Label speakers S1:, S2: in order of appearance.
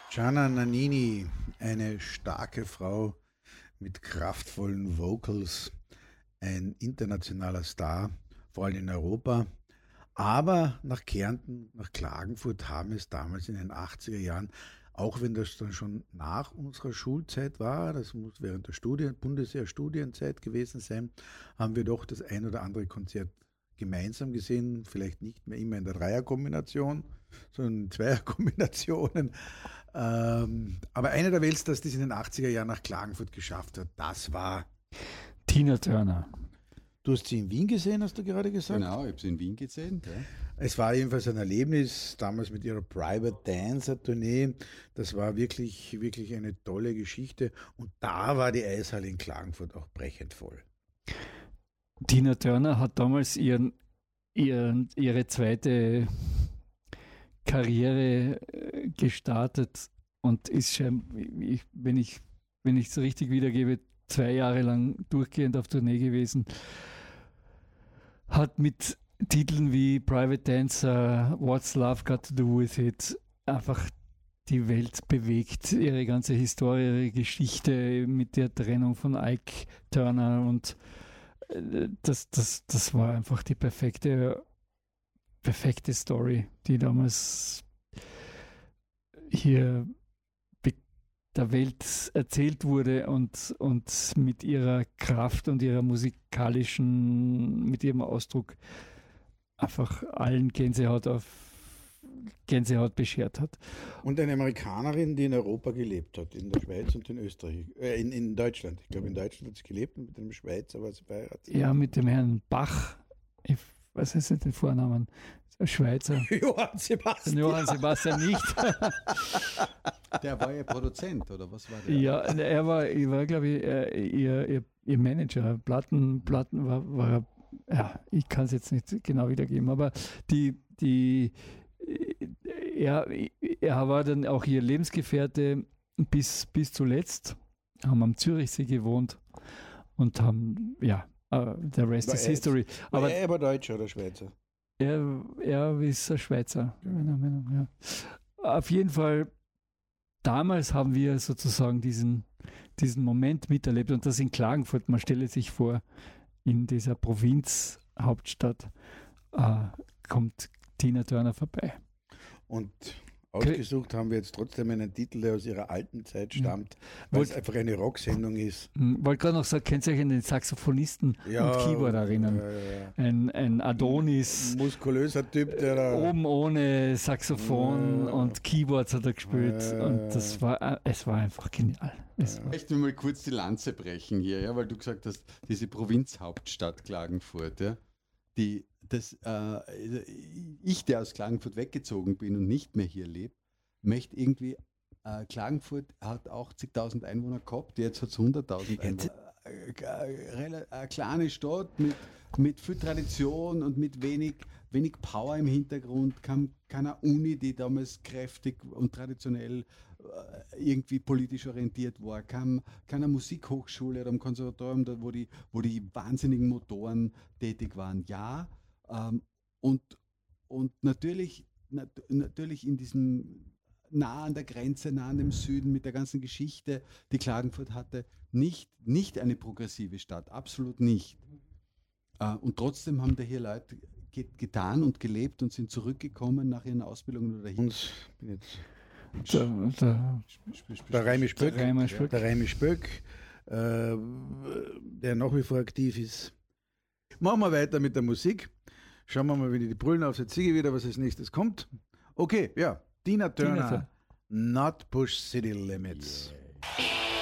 S1: Gianna Nannini, eine starke Frau mit kraftvollen Vocals, ein internationaler Star, vor allem in Europa. Aber nach Kärnten, nach Klagenfurt haben es damals in den 80er Jahren, auch wenn das dann schon nach unserer Schulzeit war, das muss während der Bundeswehr-Studienzeit gewesen sein, haben wir doch das ein oder andere Konzert gemeinsam gesehen, vielleicht nicht mehr immer in der Dreierkombination, sondern in Zweierkombinationen. Aber eine der Weltstars, die es in den 80er Jahren nach Klagenfurt geschafft hat, das war
S2: Tina Turner.
S1: Du hast sie in Wien gesehen, hast du gerade gesagt?
S3: Genau, ich habe sie in Wien gesehen. Ja.
S1: Es war jedenfalls ein Erlebnis, damals mit ihrer Private Dancer Tournee. Das war wirklich, wirklich eine tolle Geschichte. Und da war die Eishalle in Klagenfurt auch brechend voll.
S2: Tina Turner hat damals ihre zweite Karriere gestartet und ist schon, wenn ich es richtig wiedergebe, 2 Jahre lang durchgehend auf Tournee gewesen. Hat mit Titeln wie Private Dancer, What's Love Got to Do With It einfach die Welt bewegt. Ihre ganze Historie, ihre Geschichte mit der Trennung von Ike Turner und das war einfach die perfekte Story, die damals hier der Welt erzählt wurde und mit ihrer Kraft und ihrer mit ihrem Ausdruck einfach allen Gänsehaut beschert hat.
S1: Und eine Amerikanerin, die in Europa gelebt hat, in der Schweiz und in Österreich, in Deutschland. Ich glaube, in Deutschland hat sie gelebt und mit einem Schweizer war sie verheiratet.
S2: Ja, mit dem Herrn Bach. Ich weiß jetzt nicht den Vornamen. Schweizer.
S1: Johann Sebastian.
S2: Johann Sebastian nicht.
S3: Der war ja Produzent, oder was war der?
S2: Ja, er war glaube ich, ihr Manager. Platten war ja, ich kann es jetzt nicht genau wiedergeben, aber er war dann auch ihr Lebensgefährte bis zuletzt, haben am Zürichsee gewohnt und haben, ja, der Rest is History.
S1: Aber er war Deutscher oder Schweizer?
S2: Er ist ein Schweizer. Ja. Auf jeden Fall, damals haben wir sozusagen diesen Moment miterlebt und das in Klagenfurt. Man stelle sich vor, in dieser Provinzhauptstadt kommt Tina Turner vorbei.
S1: Und ausgesucht haben wir jetzt trotzdem einen Titel, der aus ihrer alten Zeit stammt, weil es einfach eine Rocksendung ist.
S2: Wollte gerade noch sagen, kennt ihr euch an den Saxophonisten und Keyboard erinnern? Ja. Ein Adonis.
S1: Muskulöser Typ, der da
S2: oben ohne Saxophon und Keyboards hat er gespielt. Und es war einfach genial.
S3: Ich möchte mal kurz die Lanze brechen hier, ja, weil du gesagt hast, diese Provinzhauptstadt Klagenfurt, ja, ich, der aus Klagenfurt weggezogen bin und nicht mehr hier lebe, möchte irgendwie, Klagenfurt hat 80.000 Einwohner gehabt, jetzt hat es 100.000 Einwohner. Eine kleine Stadt mit viel Tradition und mit wenig Power im Hintergrund, keiner Uni, die damals kräftig und traditionell irgendwie politisch orientiert war, keiner Musikhochschule oder am Konservatorium, wo die wahnsinnigen Motoren tätig waren. Ja, und natürlich in diesem nah an der Grenze, nah an dem Süden, mit der ganzen Geschichte, die Klagenfurt hatte, nicht eine progressive Stadt, absolut nicht. Und trotzdem haben da hier Leute getan und gelebt und sind zurückgekommen nach ihren Ausbildungen oder hin.
S1: Der Raimi Spöck, der nach wie vor aktiv ist. Machen wir weiter mit der Musik. Schauen wir mal, wie die Brüllen auf der Ziege wieder, was als nächstes kommt. Okay, ja. Tina Turner, Not Push City Limits.
S4: Yeah.